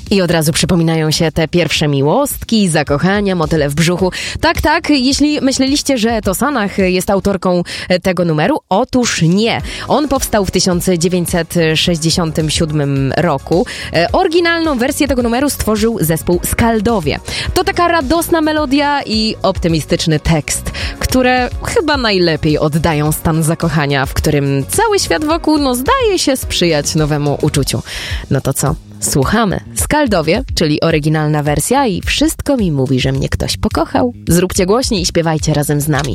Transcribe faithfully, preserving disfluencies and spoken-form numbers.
I od razu przypominają się te pierwsze miłostki, zakochania, motyle w brzuchu. Tak, tak, jeśli myśleliście, że to Sanach jest autorką tego numeru, otóż nie. On powstał w tysiąc dziewięćset sześćdziesiątym siódmym roku. Oryginalną wersję tego numeru stworzył zespół Skaldowie. To taka radosna melodia i optymistyczny tekst, które chyba najlepiej oddają stan zakochania, w którym cały świat wokół no, zdaje się sprzyjać nowemu uczuciu. No to co? Słuchamy. Skaldowie, czyli oryginalna wersja i wszystko mi mówi, że mnie ktoś pokochał. Zróbcie głośniej i śpiewajcie razem z nami.